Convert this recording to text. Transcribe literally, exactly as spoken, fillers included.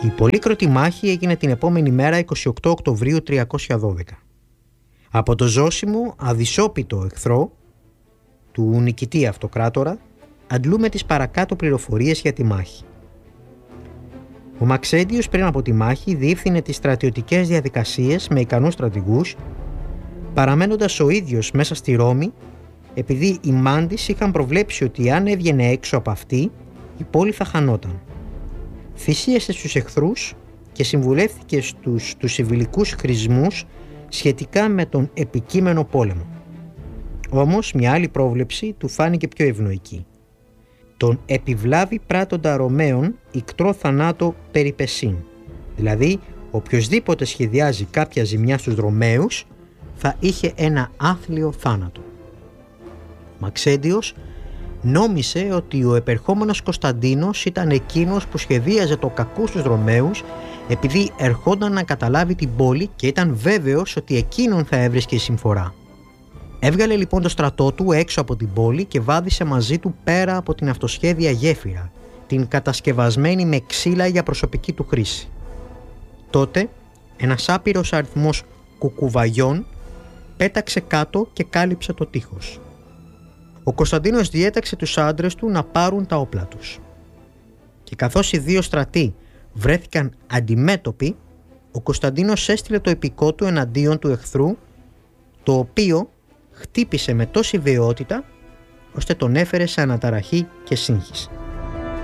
Η πολύκροτη μάχη έγινε την επόμενη μέρα, εικοστή όγδοη Οκτωβρίου τριακόσια δώδεκα. Από το ζώσιμο αδυσόπιτο εχθρό του νικητή αυτοκράτορα αντλούμε τις παρακάτω πληροφορίες για τη μάχη. Ο Μαξέντιος πριν από τη μάχη διεύθυνε τις στρατιωτικές διαδικασίες με ικανούς στρατηγούς, παραμένοντας ο ίδιος μέσα στη Ρώμη, επειδή οι Μάντις είχαν προβλέψει ότι αν έβγαινε έξω από αυτή, η πόλη θα χανόταν. Θυσίασε στους εχθρούς και συμβουλεύθηκε στους, στους συμβιλικούς χρησμούς σχετικά με τον επικείμενο πόλεμο. Όμως μια άλλη πρόβλεψη του φάνηκε πιο ευνοϊκή. Τον επιβλάβει πράτοντα Ρωμαίων ικτρό θανάτο περιπεσίν. Δηλαδή, οποιοσδήποτε σχεδιάζει κάποια ζημιά στους Ρωμαίους θα είχε ένα άθλιο θάνατο. Ο Μαξέντιος νόμισε ότι ο επερχόμενος Κωνσταντίνος ήταν εκείνος που σχεδίαζε το κακό στους Ρωμαίους, επειδή ερχόταν να καταλάβει την πόλη και ήταν βέβαιος ότι εκείνον θα έβρισκε η συμφορά. Έβγαλε λοιπόν το στρατό του έξω από την πόλη και βάδισε μαζί του πέρα από την αυτοσχέδια γέφυρα, την κατασκευασμένη με ξύλα για προσωπική του χρήση. Τότε ένας άπειρος αριθμός κουκουβαγιών πέταξε κάτω και κάλυψε το τείχος. Ο Κωνσταντίνος διέταξε τους άντρες του να πάρουν τα όπλα τους. Και καθώς οι δύο στρατοί βρέθηκαν αντιμέτωποι, ο Κωνσταντίνος έστειλε το ιππικό του εναντίον του εχθρού, το οποίο χτύπησε με τόση βαιότητα ώστε τον έφερε σε αναταραχή και σύγχυση.